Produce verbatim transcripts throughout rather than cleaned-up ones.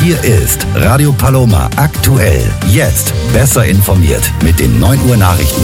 Hier ist Radio Paloma aktuell. Jetzt besser informiert mit den neun Uhr Nachrichten.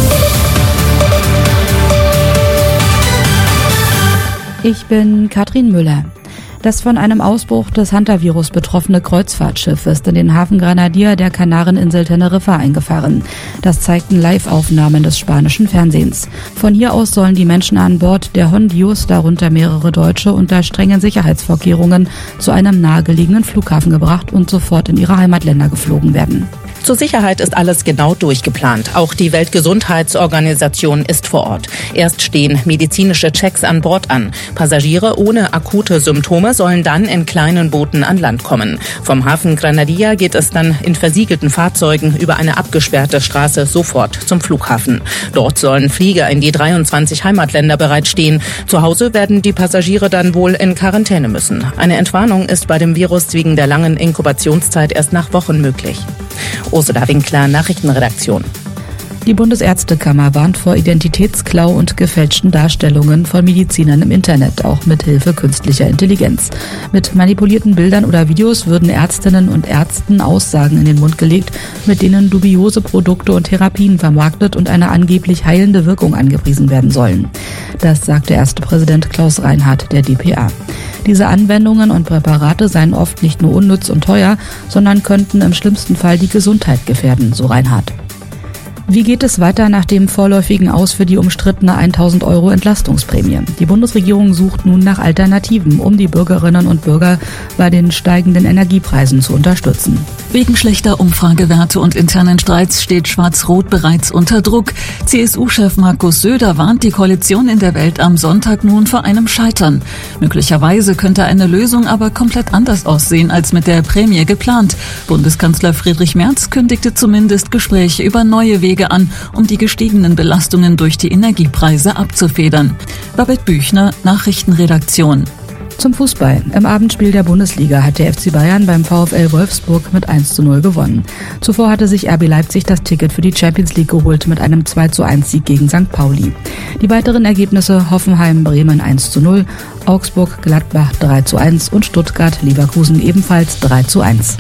Ich bin Katrin Müller. Das von einem Ausbruch des Hantavirus betroffene Kreuzfahrtschiff ist in den Hafen Granadilla der Kanareninsel Teneriffa eingefahren. Das zeigten Live-Aufnahmen des spanischen Fernsehens. Von hier aus sollen die Menschen an Bord der Hondius, darunter mehrere Deutsche, unter strengen Sicherheitsvorkehrungen zu einem nahegelegenen Flughafen gebracht und sofort in ihre Heimatländer geflogen werden. Zur Sicherheit ist alles genau durchgeplant. Auch die Weltgesundheitsorganisation ist vor Ort. Erst stehen medizinische Checks an Bord an. Passagiere ohne akute Symptome sollen dann in kleinen Booten an Land kommen. Vom Hafen Granadilla geht es dann in versiegelten Fahrzeugen über eine abgesperrte Straße sofort zum Flughafen. Dort sollen Flieger in die dreiundzwanzig Heimatländer bereitstehen. Zu Hause werden die Passagiere dann wohl in Quarantäne müssen. Eine Entwarnung ist bei dem Virus wegen der langen Inkubationszeit erst nach Wochen möglich. Ursula Winkler, Nachrichtenredaktion. Die Bundesärztekammer warnt vor Identitätsklau und gefälschten Darstellungen von Medizinern im Internet, auch mit Hilfe künstlicher Intelligenz. Mit manipulierten Bildern oder Videos würden Ärztinnen und Ärzten Aussagen in den Mund gelegt, mit denen dubiose Produkte und Therapien vermarktet und eine angeblich heilende Wirkung angepriesen werden sollen. Das sagte erste Präsident Klaus Reinhardt der D P A. Diese Anwendungen und Präparate seien oft nicht nur unnütz und teuer, sondern könnten im schlimmsten Fall die Gesundheit gefährden, so Reinhardt. Wie geht es weiter nach dem vorläufigen Aus für die umstrittene tausend Euro Entlastungsprämie? Die Bundesregierung sucht nun nach Alternativen, um die Bürgerinnen und Bürger bei den steigenden Energiepreisen zu unterstützen. Wegen schlechter Umfragewerte und internen Streits steht Schwarz-Rot bereits unter Druck. C S U-Chef Markus Söder warnt die Koalition in der Welt am Sonntag nun vor einem Scheitern. Möglicherweise könnte eine Lösung aber komplett anders aussehen als mit der Prämie geplant. Bundeskanzler Friedrich Merz kündigte zumindest Gespräche über neue Wege an, um die gestiegenen Belastungen durch die Energiepreise abzufedern. Babette Büchner, Nachrichtenredaktion. Zum Fußball. Im Abendspiel der Bundesliga hat der F C Bayern beim VfL Wolfsburg mit eins zu null gewonnen. Zuvor hatte sich R B Leipzig das Ticket für die Champions League geholt mit einem zwei zu eins Sieg gegen Sankt Pauli. Die weiteren Ergebnisse: Hoffenheim-Bremen eins zu null, Augsburg-Gladbach drei zu eins und Stuttgart-Leverkusen ebenfalls drei zu eins.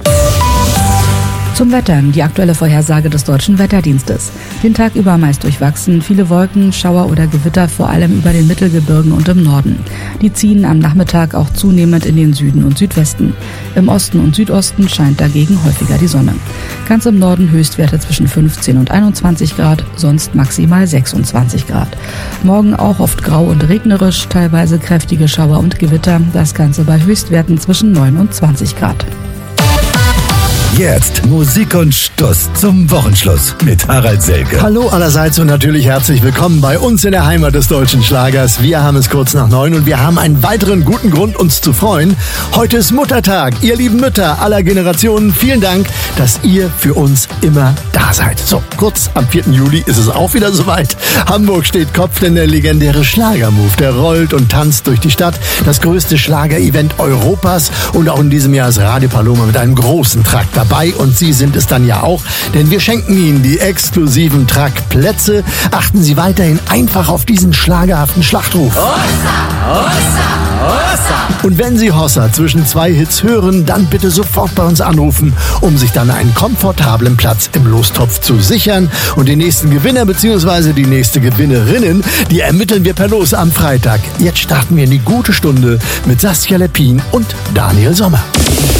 Zum Wetter, die aktuelle Vorhersage des Deutschen Wetterdienstes. Den Tag über meist durchwachsen, viele Wolken, Schauer oder Gewitter, vor allem über den Mittelgebirgen und im Norden. Die ziehen am Nachmittag auch zunehmend in den Süden und Südwesten. Im Osten und Südosten scheint dagegen häufiger die Sonne. Ganz im Norden Höchstwerte zwischen fünfzehn und einundzwanzig Grad, sonst maximal sechsundzwanzig Grad. Morgen auch oft grau und regnerisch, teilweise kräftige Schauer und Gewitter, das Ganze bei Höchstwerten zwischen neun und zwanzig Grad. Jetzt Musik und Stuss zum Wochenschluss mit Harald Selke. Hallo allerseits und natürlich herzlich willkommen bei uns in der Heimat des deutschen Schlagers. Wir haben es kurz nach neun und wir haben einen weiteren guten Grund, uns zu freuen. Heute ist Muttertag. Ihr lieben Mütter aller Generationen, vielen Dank, dass ihr für uns immer da seid. So, kurz am vierten Juli ist es auch wieder soweit. Hamburg steht Kopf, denn der legendäre Schlagermove, der rollt und tanzt durch die Stadt. Das größte Schlager-Event Europas und auch in diesem Jahr ist Radio Paloma mit einem großen Trakt dabei und Sie sind es dann ja auch, denn wir schenken Ihnen die exklusiven Trackplätze. Achten Sie weiterhin einfach auf diesen schlagerhaften Schlachtruf. Hossa, Hossa, Hossa. Und wenn Sie Hossa zwischen zwei Hits hören, dann bitte sofort bei uns anrufen, um sich dann einen komfortablen Platz im Lostopf zu sichern. Und den nächsten Gewinner bzw. die nächste Gewinnerinnen, die ermitteln wir per Los am Freitag. Jetzt starten wir in die gute Stunde mit Saskia Leppin und Daniel Sommer.